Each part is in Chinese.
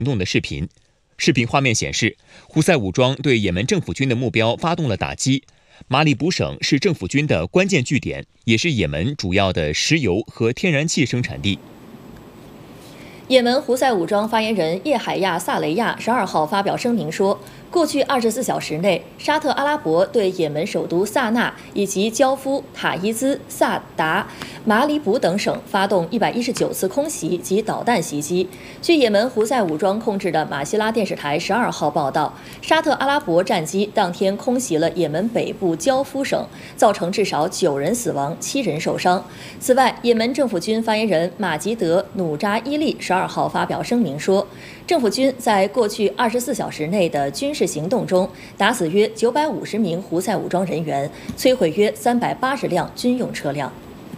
动的视频。视频画面显示，胡塞武装对也门政府军的目标发动了打击。马里卜省是政府军的关键据点，也是也门主要的石油和天然气生产地。 也门胡塞武装发言人叶海亚·萨雷亚12号发表声明说，过去24小时内，沙特阿拉伯对也门首都萨那以及焦夫、塔伊兹、萨达、马里卜等省发动119次空袭及导弹袭击。据也门胡塞武装控制的马希拉电视台12号报道，沙特阿拉伯战机当天空袭了也门北部焦夫省，造成至少9人死亡、7人受伤。此外，也门政府军发言人马吉德·努扎伊利12号发表声明说，政府军在过去24小时内的军事行动中，打死约950名胡塞武装人员，摧毁约380辆军用车辆。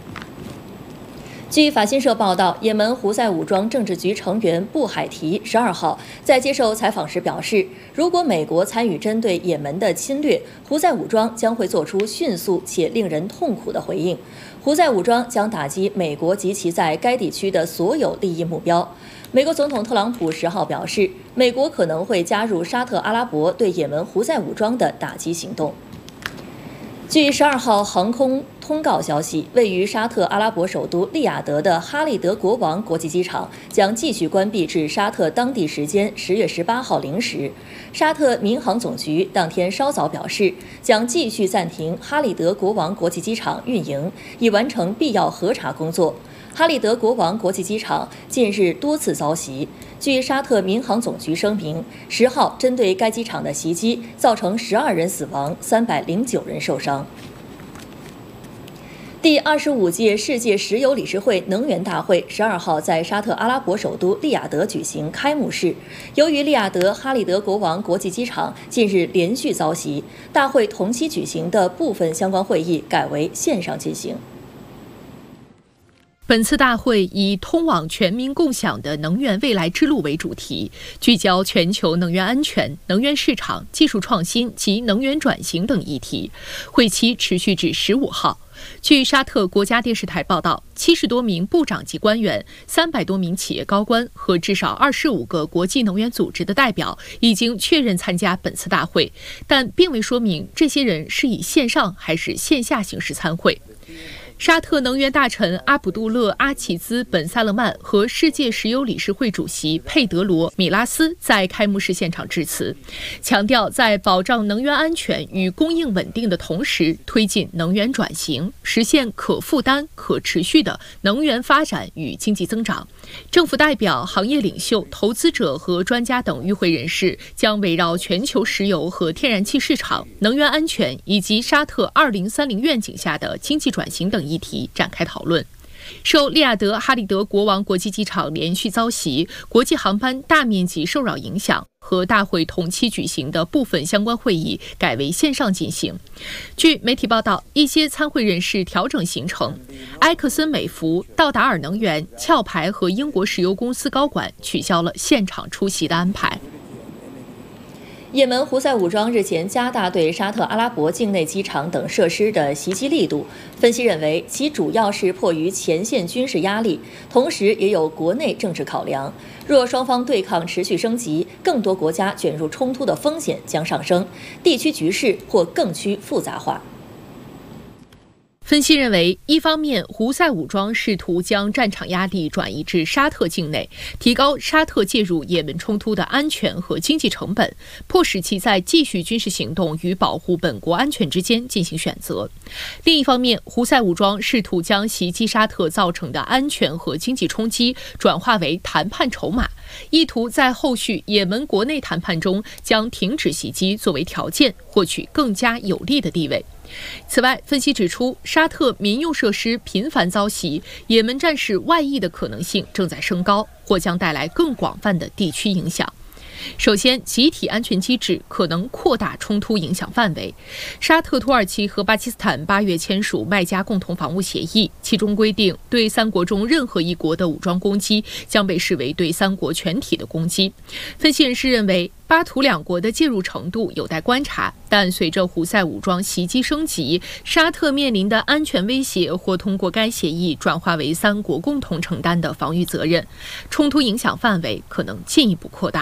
据法新社报道，也门胡塞武装政治局成员布海提12号在接受采访时表示，如果美国参与针对也门的侵略，胡塞武装将会做出迅速且令人痛苦的回应。胡塞武装将打击美国及其在该地区的所有利益目标。美国总统特朗普10号表示，美国可能会加入沙特阿拉伯对也门胡塞武装的打击行动。据12号航空通告消息，位于沙特阿拉伯首都利雅得的哈利德国王国际机场将继续关闭至沙特当地时间10月18号零时。沙特民航总局当天稍早表示，将继续暂停哈利德国王国际机场运营，以完成必要核查工作。哈利德国王国际机场近日多次遭袭。据沙特民航总局声明，10号针对该机场的袭击造成12人死亡，309人受伤。第25届世界石油理事会能源大会12号在沙特阿拉伯首都利雅得举行开幕式。由于利雅得哈利德国王国际机场近日连续遭袭，大会同期举行的部分相关会议改为线上进行。 本次大会以通往全民共享的能源未来之路为主题，聚焦全球能源安全、能源市场、技术创新及能源转型等议题。会期持续至15号。据沙特国家电视台报道，70多名部长级官员、300多名企业高官和至少25个国际能源组织的代表已经确认参加本次大会，但并未说明这些人是以线上还是线下形式参会。沙特能源大臣阿卜杜勒·阿齐兹·本·萨勒曼和世界石油理事会主席佩德罗·米拉斯在开幕式现场致辞，强调在保障能源安全与供应稳定的同时，推进能源转型，实现可负担、可持续的能源发展与经济增长。政府代表、行业领袖、投资者和专家等与会人士将围绕全球石油和天然气市场、能源安全以及沙特2030愿景下的经济转型等议题展开讨论。受利雅得哈利德国王国际机场连续遭袭，国际航班大面积受扰影响，和大会同期举行的部分相关会议改为线上进行。据媒体报道，一些参会人士调整行程，埃克森美孚、道达尔能源、壳牌和英国石油公司高管取消了现场出席的安排。 也门胡塞武装日前加大对沙特阿拉伯境内机场等设施的袭击力度，分析认为其主要是迫于前线军事压力，同时也有国内政治考量。若双方对抗持续升级，更多国家卷入冲突的风险将上升，地区局势或更趋复杂化。 分析认为，一方面，胡塞武装试图将战场压力转移至沙特境内，提高沙特介入也门冲突的安全和经济成本，迫使其在继续军事行动与保护本国安全之间进行选择；另一方面，胡塞武装试图将袭击沙特造成的安全和经济冲击转化为谈判筹码，意图在后续也门国内谈判中将停止袭击作为条件，获取更加有利的地位。此外，分析指出，沙特民用设施频繁遭袭，也门战事外溢的可能性正在升高，或将带来更广泛的地区影响。首先，集体安全机制可能扩大冲突影响范围。沙特、土耳其和巴基斯坦8月签署麦加共同防务协议，其中规定，对三国中任何一国的武装攻击将被视为对三国全体的攻击。分析人士认为，巴土两国的介入程度有待观察，但随着胡塞武装袭击升级，沙特面临的安全威胁或通过该协议转化为三国共同承担的防御责任，冲突影响范围可能进一步扩大。